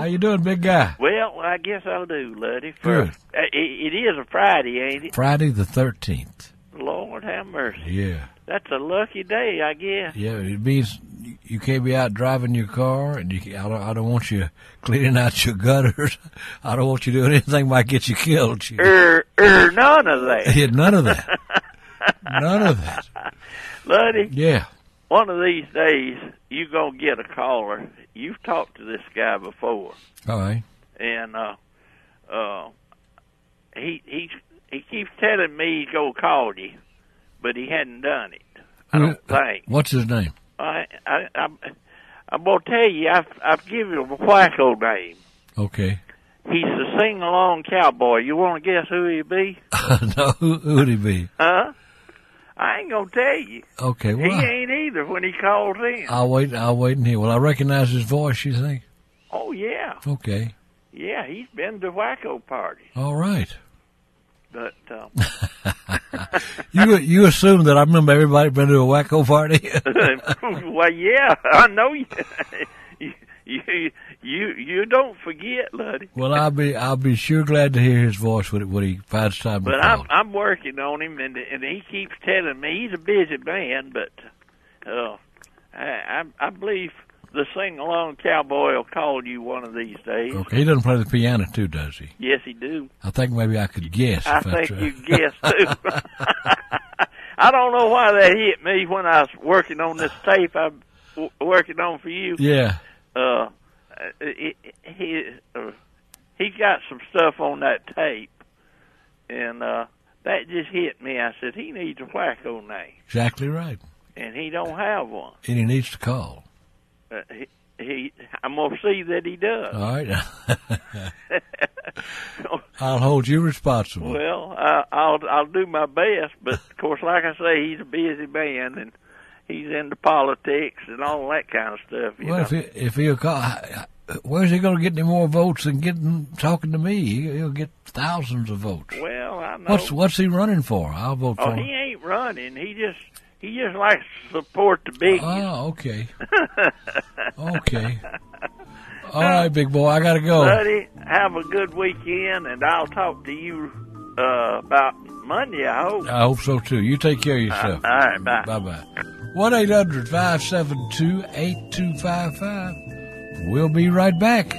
you doing, big guy? Well, I guess I'll do, Luddy. Good. It is a Friday, ain't it? Friday the 13th. Lord have mercy. Yeah. That's a lucky day, I guess. Yeah, it means you can't be out driving your car, and I don't want you cleaning out your gutters. I don't want you doing anything that might get you killed. None of that. Yeah, none of that. None of that. Luddy, Yeah. one of these days, you going to get a caller. You've talked to this guy before. All right. And he keeps telling me he's going to call you, but he hadn't done it. I don't think. What's his name? I'm going to tell you, I've given him a wacko name. Okay. He's the sing-along cowboy. You want to guess who he be? No, who would he be? Huh? I ain't going to tell you. Okay, well. He ain't either when he calls in. I'll wait and hear. Will I recognize his voice, you think? Oh, yeah. Okay. Yeah, he's been to wacko parties. All right. But, You assume that I remember everybody been to a wacko party? well, yeah, I know you. You don't forget, Luddy. Well, I'll be sure glad to hear his voice when he finds time to But call. I'm working on him, and he keeps telling me he's a busy man. But I believe the sing-along cowboy will call you one of these days. Okay, he doesn't play the piano too, does he? Yes, he do. I think maybe I could guess. I think you guess too. I don't know why that hit me when I was working on this tape I'm working on for you. Yeah. He got some stuff on that tape, and that just hit me. I said, he needs a wacko name. Exactly right. And he don't have one. And he needs to call. I'm going to see that he does. All right. I'll hold you responsible. Well, I'll do my best, but of course, like I say, he's a busy man, and he's into politics and all that kind of stuff. Well, if he'll call, where's he going to get any more votes than talking to me? He'll get thousands of votes. Well, I know. What's he running for? I'll vote for him. He ain't running. He just likes to support the biggies. Oh, okay. Okay. All right, big boy, I got to go. Buddy, have a good weekend, and I'll talk to you about Monday, I hope. I hope so, too. You take care of yourself. All right, bye. Bye-bye. 1-800-572-8255. We'll be right back.